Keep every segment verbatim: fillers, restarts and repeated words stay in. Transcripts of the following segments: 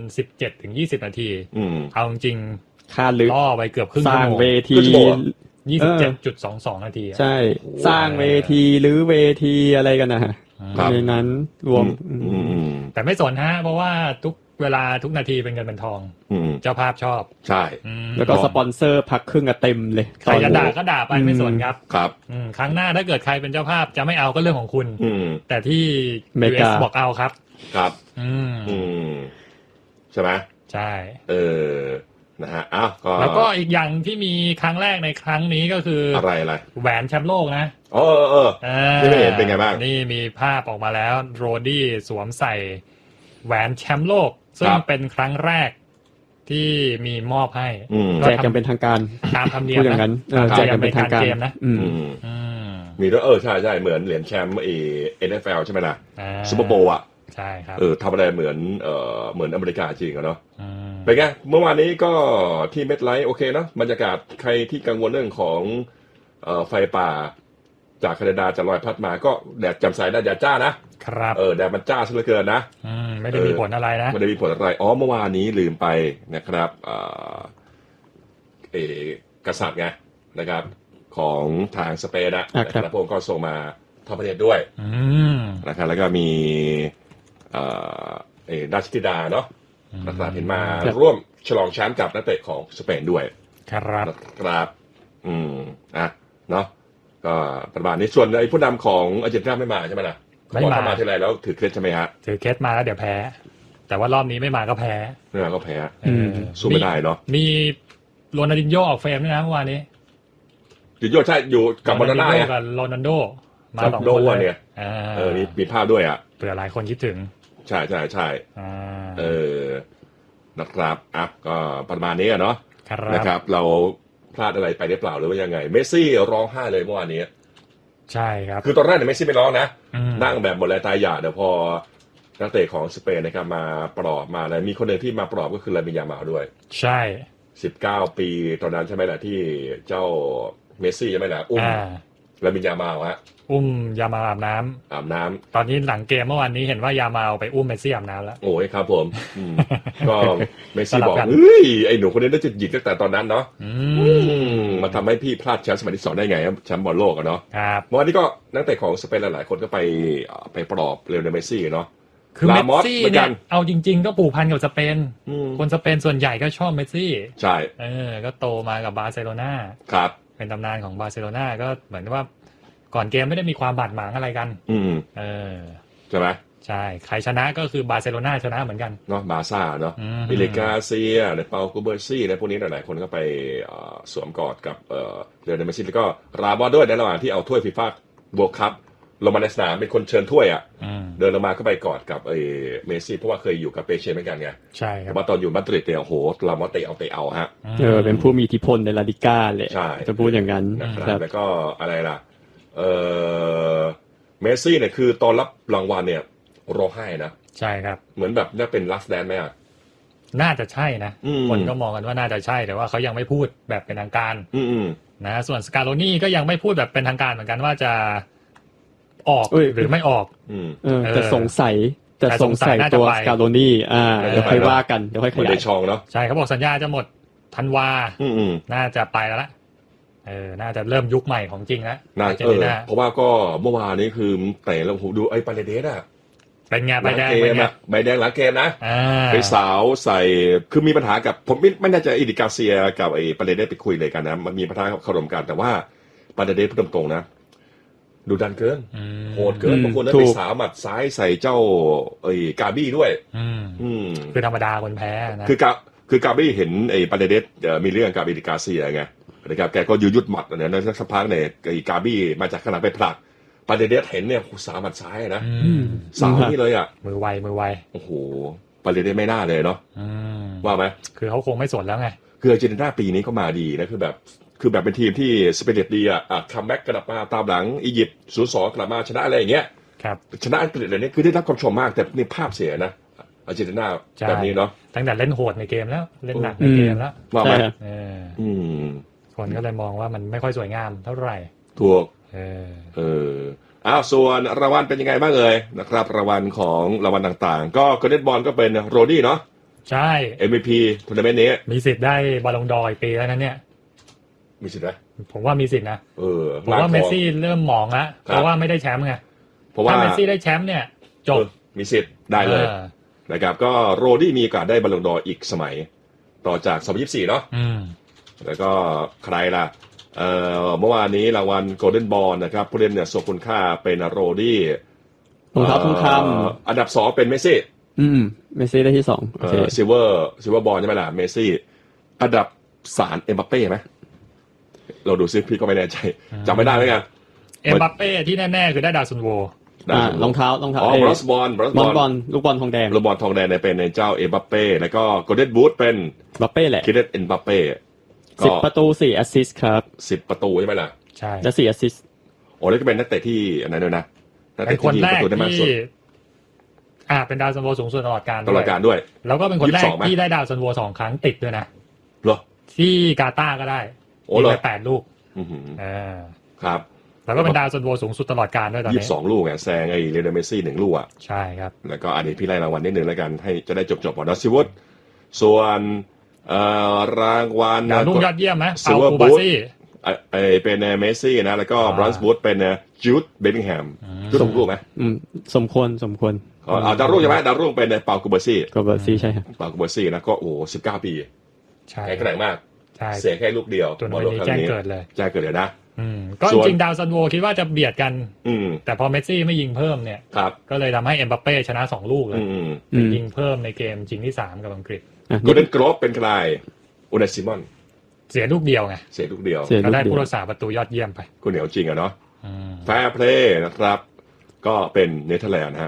สิบเจ็ดถึงยี่สิบนาทีเอาจริงค่าลึกล่อไปเกือบครึ่งชั่วโมงสร้างเวทียี่สิบเจ็ดจุดสองสอง นาทีใช่สร้างเวทีหรือเวทีอะไรกันนะฮะในนั้นรวมแต่ไม่สนฮะเพราะว่าทุกเวลาทุกนาทีเป็นเงินเป็นทองเจ้าภาพชอบใช่แล้วก็สปอนเซอร์พักครึ่งอะเต็มเลยใครจะด่าก็ด่าไปไม่สนครับครับครั้งหน้าถ้าเกิดใครเป็นเจ้าภาพจะไม่เอาก็เรื่องของคุณแต่ที่ ยู เอส บอกเอาครับครับใช่ไหมใช่เออนะฮะอ้าวก็แล้วก็อีกอย่างที่มีครั้งแรกในครั้งนี้ก็คืออะไรอะไรแหวนแชมป์โลกนะเออเออนี่ไม่เห็นเป็นไงบ้างนี่มีภาพออกมาแล้วโรดี้สวมใส่แหวนแชมป์โลกซึ่งเป็นครั้งแรกที่มีมอบให้แจกกันเป็นทางการตามธรรมเนียมนะแจกกันเป็นทางการนะมีด้วยเออใช่ใช่เหมือนเหรียญแชมป์เอ เอ็น เอฟ แอล ใช่ไหมล่ะซุปเปอร์โบว์อ่ะใช่ครับเออทำอะไรเหมือนเออเหมือนอเมริกาจริงอะเนาะเป็นไงเมื่อวานนี้ก็ที่เม็ดไลท์โอเคเนาะบรรยากาศใครที่กังวลเรื่องของเอ่อไฟป่าจากแคนาดาจะลอยพัดมาก็แดดแจ่มใสได้แดดจ้านะครับเออแดดมันจ้าซะเหลือเกินนะอืมไม่ได้มีผลอะไรนะไม่ได้มีผลอะไรอ๋อเมื่อวานนี้ลืมไปนะครับเอ่อเอกษัตริย์ไงนะครับของทางสเปนนะนะครับพวกก็ส่งมาทอดประเทศด้วยนะครับแล้วก็มีเอ่อเอราชธิดาเนาะนะครับเห็นมาร่วมฉลองแชมป์กับนักเตะของสเปนด้วยครับครับอืมอ่ะเนาะก็ประมาณนี้ส่วนไอ้ผู้นำของอาร์เจนตินาไม่มาใช่ไหมล่ะไม่มามาทีไรแล้วถือเคล็ดใช่ไหมฮะถือเคล็ดมาแล้วเดี๋ยวแพ้แต่ว่ารอบนี้ไม่มาก็แพ้ไม่มาก็แพ้สู้ไม่ได้เนาะมีโรนัลดินโญ่ออกเฟรมด้วยนะเมื่อวานนี้ดินโญ่ใช่อยู่กับมาโดน่ากับโรนัลโดมาสองคนเนี่ยเออมีมีภาพด้วยอ่ะเผื่อหลายคนคิดถึงใช่ใช่ใช่เออนะครับอ่ะก็ประมาณนี้เนาะนะครับเราพลาดอะไรไปหรือเปล่าหรือว่ายังไงเมสซี่ร้องไห้เลยเมื่อวานนี้ใช่ครับคือตอนแรกเนี่ยเมสซี่ไม่ร้องนะนั่งแบบหมดแรงตายหยาเดี๋ยวพอนักเตะของสเปนนะครับมาปลอบมาอะไรมีคนหนึ่งที่มาปลอบก็คือลามินยามาลด้วยใช่สิบเก้าปีตอนนั้นใช่ไหมล่ะที่เจ้าเมสซี่ใช่ไหมล่ะอุ้มลามินยามาลฮะอุ้มยามาลอาบน้ำอาบน้ำตอนนี้หลังเกมเมื่อวานนี้เห็นว่ายามาลไปอุ้มเมสซี่อาบน้ำแล้วโอ้ยครับผมก็เมสซี่บอกเฮ้ยไอ้หนูคนนี้น่าจะหยิกตั้งแต่ตอนนั้นเนาะมาทำให้พี่พลาดแชมป์สมัยที่สองได้ไงแชมป์บอลโลกอะเนาะเมื่อวานนี้ก็นักเตะของสเปนหลายๆคนก็ไปไปปลอบเรอัลเมสซี่เนาะคือเมสซี่เนี่ยเอาจริงๆก็ผูกพันกับสเปนคนสเปนส่วนใหญ่ก็ชอบเมสซี่ใช่เออก็โตมากับบาร์เซโลนาครับเป็นตำนานของบาร์เซโลนาก็เหมือนว่าก่อนเกมไม่ได้มีความบาดหมางอะไรกันอืมเออใช่ไหมใช่ใครชนะก็คือบาร์เซโลนาชนะเหมือนกันเนาะบาร์ซ่าเนาะอิเลกาเซียในเปาโกเบอร์ซี่ในพวกนี้หลายๆคนก็ไปสวมกอดกับเรอัลเมสซี่แล้วก็รามอสด้วยในระหว่างที่เอาถ้วยฟีฟ่าเวิลด์คัพลงมาในสนามเป็นคนเชิญถ้วยอ่ะเดินลงมาก็ไปกอดกับไอ้เมสซี่เพราะว่าเคยอยู่กับเปเช่เหมือนกันไงใช่ครับว่าตอนอยู่มาดริดเนี่ยโอ้โหรามอสเตะเอาเตะเอาฮะเออเป็นผู้มีอิทธิพลในลาลิก้าเลยจะพูดอย่างนั้นนะครับแล้วก็อะไรล่ะเออเมสซี่เนี่ยคือตอนรับรางวัลเนี่ยร้องไห้นะใช่ครับเหมือนแบบน่าเป็นลัสแดนไหมอ่ะน่าจะใช่นะคนก็มองกันว่าน่าจะใช่แต่ว่าเขายังไม่พูดแบบเป็นทางการนะส่วนสกาโลนี่ก็ยังไม่พูดแบบเป็นทางการเหมือนกันว่าจะออกหรือไม่ออกแต่สงสัยแต่สงสัยตัวสกาโลนี่อ่าเดี๋ยวค่อยว่ากันเดี๋ยวค่อยขยายช่องเนาะใช่เขาบอกสัญญาจะหมดธันวาน่าจะไปแล้วละเออน่าจะเริ่มยุคใหม่ของจริงแล้วน่าเออเพราะว่าก็เมื่อวานนี้คือเตะแล้วผมดูไอ้ปาเรเดสอ่ะเป็นไงใบแดงเป็นไงใบแดงหลังเกมนะไปสาวใส่คือมีปัญหากับผมไม่ไม่น่าจะอิดิกาเซียกับไอ้ปาเรเดสไปคุยเลยกันนะมันมีปัญหาคารมกันแต่ว่าปาเรเดสพูดตรงๆนะดูดันเกินโหดเกินบางคนนั้นไปสาวหมัดซ้ายใส่เจ้าไอ้กาบี้ด้วยคือธรรมดาคนแพ้นะคือกาคือกาบี้เห็นไอ้ปาเรเดสมีเรื่องกับอิดิกาเซียไงนะครับแกก็ยืดยุดหมัดเนี่ยนะสักพักเนี่ยไอ้กาบี้มาจากข้างหลังไปผลักปาเรเดสเห็นเนี่ยสาวหมัดซ้ายนะสาวนี่เลยอ่ะมือไวมือไวโอ้โหปาเรเดสไม่น่าเลยเนาะว่าไหมคือเขาคงไม่สนแล้วไงคืออาร์เจนตินาปีนี้เขามาดีนะคือแบบคือแบบเป็นทีมที่สเปเดตดีอ่ะคัมแบ็กกลับมาตามหลังอียิปต์ศูนย์สองกลับมาชนะอะไรอย่างเงี้ยครับชนะอังกฤษอะไรเนี่ยคือได้รับความชมมากแต่นี่ภาพเสียนะอาร์เจนตินาแบบนี้เนาะตั้งแต่เล่นโหดในเกมแล้วเล่นหนักในเกมแล้วว่าไหมอืมคนก็เลยมองว่ามันไม่ค่อยสวยงามเท่าไหร่ถูกเออเอออ้าวส่วนรางวัลเป็นยังไงบ้างเอ่ยนะครับรางวัลของรางวัลต่างๆก็โกลเด้นบอลก็เป็นโรดี้เนาะใช่เอ็ม วี พี ทัวร์นาเมนต์นี้มีสิทธิ์ได้บอลลงดอร์อีกปีแล้วนั้นเนี่ยมีสิทธิ์ไหมผมว่ามีสิทธิ์นะเออผมว่าเมสซี่เริ่มหมองละเพราะว่าไม่ได้แชมป์ไงเพราะว่าถ้าเมสซี่ได้แชมป์เนี่ยจบมีสิทธิ์ได้เลยนะครับก็โรดี้มีโอกาสได้บอลลงดอร์อีกสมัยต่อจากสองพันยี่สิบสี่เนาะแล้วก็ใครล่ะเอ่อเมื่อวานนี้รางวัลโกลเด้นบอลนะครับผู้เล่นเนี่ยทรงคุณค่าเป็นโรดี้รองเท้าทองคำอันดับสองเป็นเมสซี่อืมเมสซี่ได้ที่สองโอเคซิลเวอร์ซิลเวอร์บอลใช่ไหมล่ะเมสซี่อันดับสามเอ็มบัปเป้ไหมเราดูซิพี่ก็ไม่แน่ใจจำไม่ได้เหมือนกันเอ็มบัปเป้ที่แน่ๆคือได้ดาวซันโวอ่ารองเท้ารองเท้าอ๋อบรัสบอลบรัสบอลลูกบอลทองแดงลูกบอลทองแดงเนี่ยเป็นเจ้าเอ็มบัปเป้แล้วก็โกลเด้นบูทเป็นบัปเป้แหละคิดเล่นเอ็มบัปเป้สิบประตูสี่แอสซิสต์ครับสิบประตูใช่ไหมล่ะใช่และสี่แอสซิสต์โอ้แล้วก็เป็นนักเตะที่อันนั้นด้วยนะเป็นคนแรกที่อ่าเป็นดาวซันโวสูงสุดตลอดการตลอดการด้วยแล้วก็เป็นคนแรกที่ได้ดาวซันโวสองครั้งติดด้วยนะเหรอที่กาตาร์ก็ได้ยิงไปแปดลูกอ่าครับแล้วก็เป็นดาวซันโวสูงสุดตลอดการด้วยตอนนี้ยี่สิบสองลูกอ่ะแซงไอ้เลโอเนลเมสซี่หนึ่งลูกอ่ะใช่ครับแล้วก็อันนี้พี่ไล่รางวัลนิดนึงแล้วกันให้จะได้จบๆก่อนนะซิวด์ส่วนเอ่อรางวัลดาวรุ่งยอดเยี่ยมไหมเอาคูบาซี่ไอเป็นเมสซี่นะแล้วก็บรอนซ์บูธเป็นจูดเบลลิงแฮมจูดสมรู้ไหมสมควรสมควรอ๋อดาวรุ่งใช่ไหมดาวรุ่งเป็นเปาคูบาซี่คูบาซี่ใช่ครับเปาคูบาซี่นะก็โอ้สิบเก้าปีใช่แข็งแกร่งมากเสียแค่ลูกเดียวบอลโลกครั้งนี้แจ้งเกิดเลยแจ้งเกิดเลยนะก็จริงดาวซันโวคิดว่าจะเบียดกันแต่พอเมสซี่ไม่ยิงเพิ่มเนี่ยก็เลยทำให้เอ็มบัปเป้ชนะสองลูกเลยยิงเพิ่มในเกมชิงที่สามกับอังกฤษโกลเด้นกรอบเป็นใครอุนายซิมอนเสียลูกเดียวไงเสียลูกเดียวก็ได้ผู้รักษาประตูยอดเยี่ยมไปกูเหนียวจริงอะเนาะแฟร์เพลย์นะครับก็เป็นเนเธอร์แลนด์ฮะ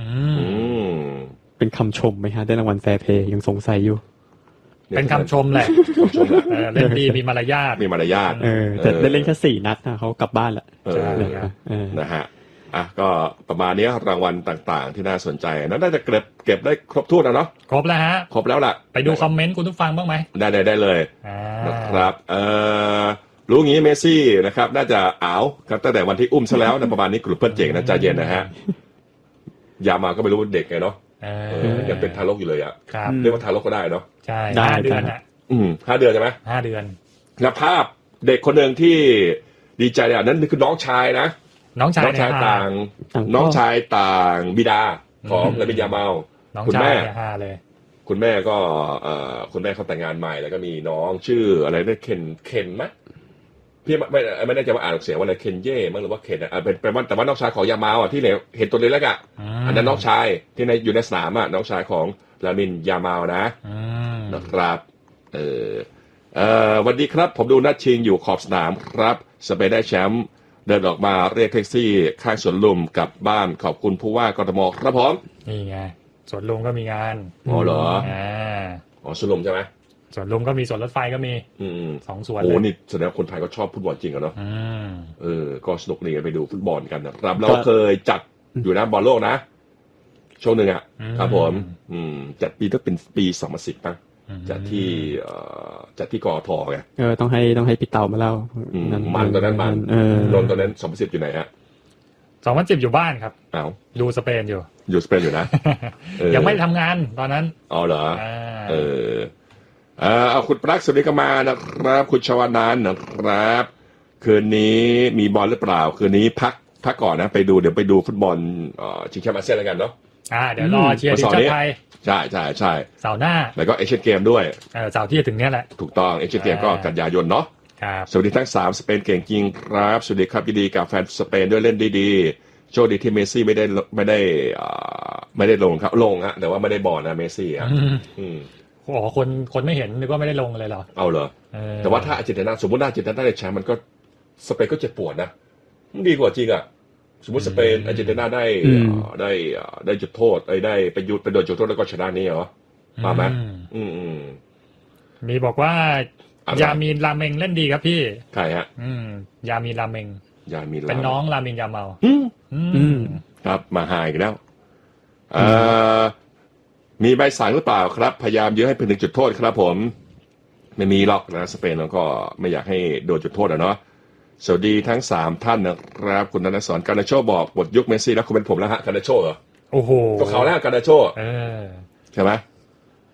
เป็นคำชมไหมฮะได้รางวัลแฟร์เพลย์ยังสงสัยอยู่เป็นคำชมแหละเล่นดีมีมารยาทมีมารยาทแต่ได้เล่นแค่สี่นัดนะเขากลับบ้านแล้วนะฮะอ่ะก็ประมาณนี้รางวัลต่างๆที่น่าสนใจนั้นน่าจะเก็บเก็บได้ครบถ้วนแล้วเนาะครบแล้วฮะครบแล้วล่ะไปดูคอมเมนต์คุณทุกฟังบ้างไหมได้ได้ได้เลยนะครับเอ่อรู้งี้เมสซี่นะครับน่าจะอ้าวครับตั้งแต่วันที่อุ้มซะแล้วนะประมาณนี้กลุ่มเพื่อนเจ๋งนะใจเย็นนะฮะยามาก็ไม่รู้เด็กไงเนาะยังเป็นทารกอยู่เลยอ่ะเรียกว่าทารกก็ได้เนาะใช่ห้าเดือนอ่ะอืมห้าเดือนใช่ไหมห้าเดือนแล้วภาพเด็กคนหนึ่งที่ดีใจอ่ะนั่นคือน้องชายนะน้องชายน้องชายต่างน้องชายต่างบิดาของลามินยามาลคุณแม่เลยคุณแม่ก็เอ่อคุณแม่เขาแต่งงานใหม่แล้วก็มีน้องชื่ออะไรนะเคนเคนไหมพี่ไม่ไม่แน่ใจว่าอ่านออกเสียงว่าอะไรเคนเย่มั้งหรือว่าเคนอ่ะเป็นเป็นว่าแต่ว่าน้องชายของยามาลอ่ะที่เห็นตัวเล็กๆอ่ะอันนั้นน้องชายที่ในอยู่ในสนามอ่ะน้องชายของลามินยามาลนะนะครับเออเอ่อวันดีครับผมดูนัดชิงอยู่ขอบสนามครับสเปนได้แชมป์เดินออกมาเรียกแท็กซี่ข้างสวนลุมกลับบ้านขอบคุณผู้ว่ากทมครับผมนี่ไงสวนลุมก็มีงานอ๋อเหรออ่าอ๋อสวนลุมใช่ไหมสวนลุมก็มีสวนรถไฟก็มีอืมสองสวนโอ้นี่แสดงคนไทยก็ชอบฟุตบอลจริงอะเนาะเออก็สนุกดีไปดูฟุตบอลกันนะครับเราเคยจัดอยู่นะบอลโลกนะช่วงหนึ่งอ่ะครับผมอืมจัดปีต้องเป็นปีสองพันสิบป่ะจัดที่จัดที่กอทไงเออต้องให้ต้องให้พี่เต่ามาเล่ามันตอนนั้นมันนนตอนนั้นสองพันสิบอยู่ไหนฮะสองพันสิบอยู่บ้านครับอ้าวดูสเปนอยู่อยู่สเปนอยู่นะยังไม่ทำงานตอนนั้นอ๋อเหรอเออเอาคุณปลั๊กสวัสดีกันมานะครับคุณชวานานนะครับคืนนี้มีบอลหรือเปล่าคืนนี้พักพักก่อนนะไปดูเดี๋ยวไปดูฟุตบอลชิงแชมป์อาเซียนแล้วกันเนาะอ่าเดี๋ยวรอเชียร์ทีมชาติไทยใช่ใช่ใช่เสาร์หน้าแล้วก็เอเชียนเกมด้วยเออเสาร์ที่จะถึงเนี้ยแหละถูกต้องเอเชียนเกมก็กันยายนเนาะครับสวัสดีทั้งสามสเปนเก่งจริงครับสวัสดีครับยินดีกับแฟนสเปนด้วยเล่นดีๆโชคดีที่เมสซี่ไม่ได้ไม่ได้ไม่ได้ลงครับลงฮะแต่ว่าไม่ได้บอลนะเมสซี่อ่ะอืมอ๋อคนคนไม่เห็นนึกว่าไม่ได้ลงเลยเหรอเอาเหรอแต่ว่าถ้าอาร์เจนตินาสมมติอาร์เจนตินาได้แชมป์มันก็สเปนก็เจ็บปวดนะมันดีกว่าจริงอ่ะสมมติสเปนอาร์เจนตินาได้ได้ได้จุดโทษได้ไปยุดไปโดนจุดโทษแล้วก็ชนะนี่เหรอมาไหมอืมอืมมีบอกว่ายามีนราเมงเล่นดีครับพี่ใครฮะอืมยามีนราเมงยามีนเป็นน้องรามินยาเมาอืมครับมาหายกันแล้วเอ่อมีใบสั่งหรือเปล่าครับพยายามยื้อให้เป็นถึงจุดโทษครับผมไม่มีหรอกนะสเปนแล้วก็ไม่อยากให้โดนจุดโทษอ่ะเนาะสวัสดีทั้งสามท่านนะครับคุณธนสรการนาโชบอกบทยุคเมสซี่แล้วคุณเป็นผมแล้วฮะการนาโชเหรอโอ้โหก็เขาแล้วการนาโชเออใช่ไหม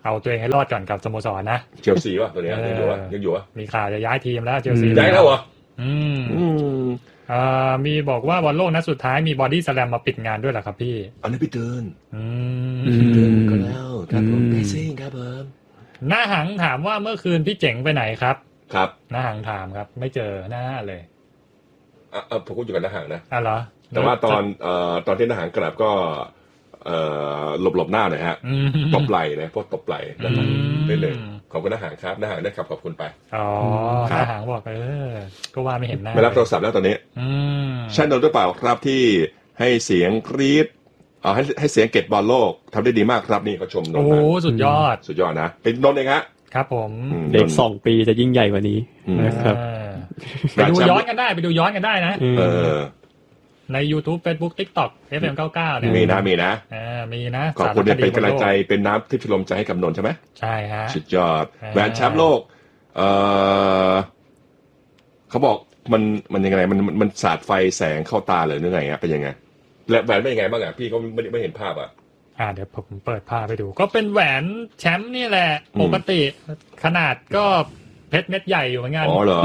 เอาตัวเองให้รอดก่อนกับสโมสรนะเชลซีวะตัวนี้ยังอยู่วะยังอยู่วะมีข่าวจะย้ายทีมแล้วเชลซีย้ายแล้วเหรออืมอ่ามีบอกว่าบอลโลกนัดสุดท้ายมีบอดี้สแลมมาปิดงานด้วยเหรอครับพี่อันนี้พี่เตือนอืมพี่เตือนก็แล้วครับผมเมสซี่ครับผมหน้าหังถามว่าเมื่อคืนพี่เจ๋งไปไหนครับครับหน้าหังถามครับไม่เจอหน้าเลยอ่ะผมก็อยู่กับหน้าหังนะอ๋อเหรอแต่ว่าตอนเอ่อตอนที่หน้าหังกลับก็เอ่อหลบหลบหน้าหน่อยฮะตบไหล่นะพวกตบไหล่นะครับได้เลยขอบคุณหน้าหังครับหน้าหังได้ครับขอบคุณไปอ๋อหน้าหังบอกเออก็ว่าไม่เห็นหน้าไม่รับโทรศัพท์แล้วตอนนี้ใช่นนท์ด้วยเปล่าครับที่ให้เสียงกรี๊ดเอาให้ให้เสียงเก็บบอลโลกทำได้ดีมากครับนี่เขาชมนนท์โอ้สุดยอดสุดยอดนะเป็นนนท์เองฮะครับผมเด็กสองปีจะยิ่งใหญ่กว่านี้นะครับไปดูย้อนกันได้ไปดูย้อนกันได้นะเออใน YouTube Facebook TikTok เอฟ เอ็ม เก้าสิบเก้าเนี่ยมีนะมีนะอ่ามีนะขอบคุณที่เป็นกำลังใจเป็นน้ำทิพย์ชโลมใจให้กับนนท์ใช่ไหมใช่ฮะสุดยอดแหวนแชมป์โลกเออเขาบอกมันมันยังไงมันมันสาดไฟแสงเข้าตาเลยหรือไงอ่ะเป็นยังไงและแหวนเป็นยังไงบ้างอ่ะพี่ก็ไม่ไม่เห็นภาพอ่ะอ่าเดี๋ยวผมเปิดภาพไปดูก็เป็นแหวนแชมป์นี่แหละปกติขนาดก็เพชรเม็ดใหญ่อยู่เหมือนกันอ๋อเหรอ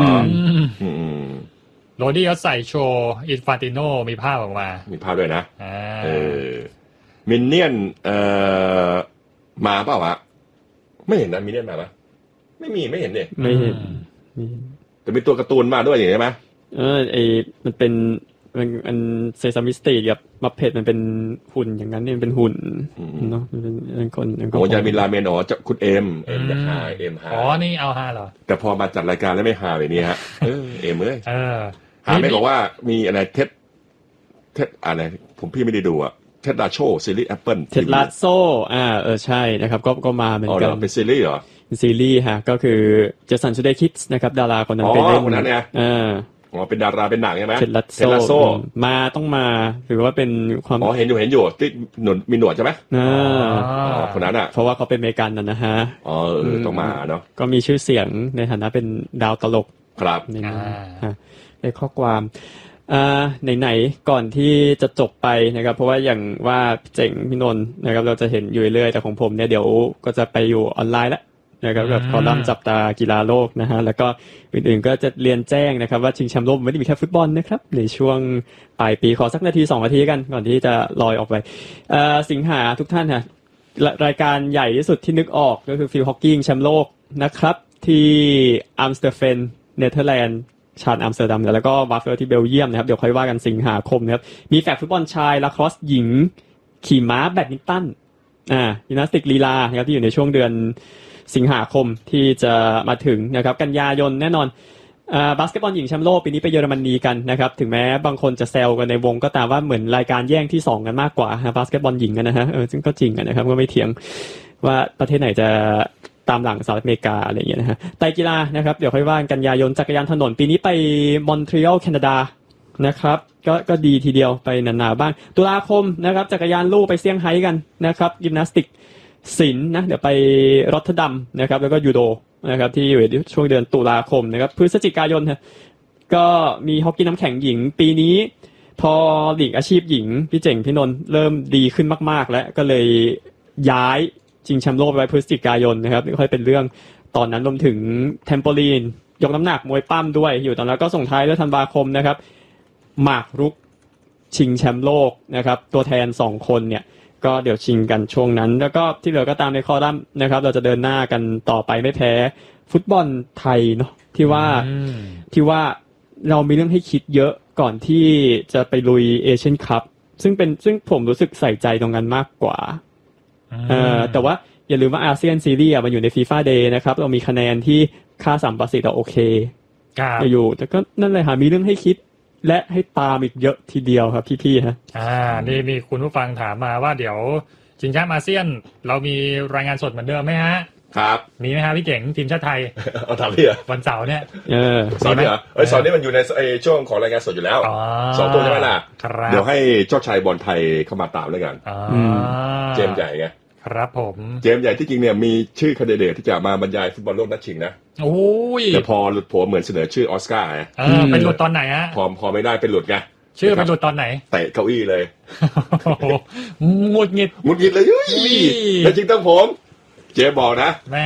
โรดี้เขาใส่โชว์อินฟานติโนมีภาพออกมามีภาพด้วยนะเออมินเนี่ยนเอ่อมาเปล่าวะไม่เห็นนะมินเนี่ยนมาปะไม่มีไม่เห็นเนี่ยไม่เห็นแต่มีตัวการ์ตูนมาด้วยอย่างนี้ไหมเออไอมันเป็นมันมันเซซามิสตีกับมัพเพทมันเป็นหุ่นอย่างนั้นเนี่ยเป็นหุ่นเนาะมันเป็นคนโอ้ยามินลาเมนอ๋อจะคุณเอ็มเอ็มจะหาเอ็มหาอ๋อนี่เอาฮาเหรอแต่พอมาจัดรายการแล้วไม่หาแบบนี้ฮะเออเอ็มเอ้ยหาไม่บอกว่ามีอะไรเท็ดเท็ดอะไรผมพี่ไม่ได้ดูอะเท็ดลาโชซีรีส์แอปเปิลเท็ดลาโซอ่าเออใช่นะครับก็ก็มาเหมือนกันเป็นซีรีส์เหรอเป็นซีรีส์ฮะก็คือเจสันชูเดย์คิดส์นะครับดาราคนนั้นเป็นเล่นคนนั้นเนี่ยอ่าอ๋อเป็นดาราเป็นหนังใช่ไหมเท็ดลาโซมาต้องมาหรือว่าเป็นความอ๋อเห็นอยู่เห็นอยู่ที่หนวดมีหนวดใช่ไหมอ่าคนนั้นอ่ะเพราะว่าเขาเป็นอเมริกันนะฮะอ๋อเออต้องมาเนาะก็มีชื่อเสียงในฐานะเป็นดาวตลกครับในในข้อความอ่าไหนๆก่อนที่จะจบไปนะครับเพราะว่าอย่างว่าเจ๋งพี่นนท์นะครับเราจะเห็นอยู่เรื่อยแต่ของผมเนี่ยเดี๋ยวก็จะไปอยู่ออนไลน์แล้วนะครับแบบคอลัมน์จับตากีฬาโลกนะฮะแล้วก็อื่นๆก็จะเรียนแจ้งนะครับว่าชิงแชมป์โลกไม่ได้มีแค่ฟุตบอลนะครับในช่วงปลายปีขอสักนาทีสองนาทีกันก่อนที่จะลอยออกไปเอ่อสิงหาทุกท่านฮะรายการใหญ่ที่สุดที่นึกออกก็คือฟิลฮอกกี้แชมป์โลกนะครับที่อัมสเตอร์เฟนเนเธอร์แลนด์ชาญอัมสเตอร์ดัมแล้วก็วาฟเฟิลที่เบลเยียมนะครับเดี๋ยวค่อยว่ากันสิงหาคมนะครับมีแฟกฟุตบอลชายลาครอสหญิงขี่ม้าแบดมินตันอ่ายิมนาสติกลีลานะครับที่อยู่ในช่วงเดือนสิงหาคมที่จะมาถึงนะครับกันยายนแน่นอนอ่าบาสเกตบอลหญิงแชมป์โลกปีนี้ไปเยอรมนีกันนะครับถึงแม้บางคนจะแซวกันในวงก็ตามว่าเหมือนรายการแย่งที่สองกันมากกว่าฮะบาสเกตบอลหญิงกันนะฮะเออซึ่งก็จริงกันนะครับก็ไม่เถียงว่าประเทศไหนจะตามหลังสหรัฐอเมริกาอะไรอย่างเงี้ยนะฮะไตรกีฬานะครับเดี๋ยวค่อยว่ากันยายนจักรยานถนนปีนี้ไปมอนทรีออลแคนาดานะครับก็ก็ดีทีเดียวไปหนาๆบ้างตุลาคมนะครับจักรยานลู่ไปเซี่ยงไฮ้กันนะครับยิมนาสติกศิลป์นะเดี๋ยวไปรอตเทอร์ดัมนะครับแล้วก็ยูโดนะครับที่อยู่ในช่วงเดือนตุลาคมนะครับพฤศจิกายนนะก็มีฮอกกี้น้ำแข็งหญิงปีนี้พอลีกอาชีพหญิงพี่เจ๋งพี่นนท์เริ่มดีขึ้นมากๆแล้วก็เลยย้ายชิงแชมป์โลกไว้พฤศจิกายนนะครับไม่ค่อยเป็นเรื่องตอนนั้นรวมถึงเทมโปลีนยกน้ำหนักมวยปั้มด้วยอยู่ตอนนั้นก็ส่งท้ายด้วยธันวาคมนะครับหมากรุกชิงแชมป์โลกนะครับตัวแทนสองคนเนี่ยก็เดี๋ยวชิงกันช่วงนั้นแล้วก็ที่เหลือก็ตามในคอลัมน์นะครับเราจะเดินหน้ากันต่อไปไม่แพ้ฟุตบอลไทยเนาะที่ว่าที่ว่าเรามีเรื่องให้คิดเยอะก่อนที่จะไปลุยเอเชียนคัพซึ่งเป็นซึ่งผมรู้สึกใส่ใจตรงนั้นมากกว่าเอ่อแต่ว่าอย่าลืมว่าอาเซียนซีรีส์มันอยู่ใน FIFA Day นะครับเรามีคะแนนที่ค่าสัมประสิทธิ์เราโอเคอยู่แต่ก็นั่นเลยหามีเรื่องให้คิดและให้ตามอีกเยอะทีเดียวครับพี่ๆฮะอ่านี่มีคุณผู้ฟังถามมาว่าเดี๋ยวชิงแชมป์อาเซียนเรามีรายงานสดเหมือนเดิมไหมฮะครับมีไหมฮะพี่เก่งทีมชาติไทยเอาถามพี่เหรอวันเสาร์เนี่ยเออเสาร์เนี่ยเหรอเอ้ยเสาร์นี้มันอยู่ในไอ้ช่วงของรายงานสดอยู่แล้วสองตัวใช่ไหมล่ะเดี๋ยวให้เจ้าชายบอลไทยเข้ามาตามแล้วกันเจมส์ใหญ่ไงครับผมเจมส์ใหญ่ที่จริงเนี่ยมีชื่อคันดิเดตที่จะมาบรรยายฟุตบอลโลกนัดชิงนะโอ้ยแต่พอหลุดโผเหมือนเสนอชื่อออสการ์เออเป็นหลุดตอนไหนฮะพอพอไม่ได้เป็นหลุดไงชื่อเป็นหลุดตอนไหนเตะเก้าอี้เลยหงุดหงิดหงุดหงิดเลยยุ้ยแต่จริงต้องผมเจ๊บอกนะแม่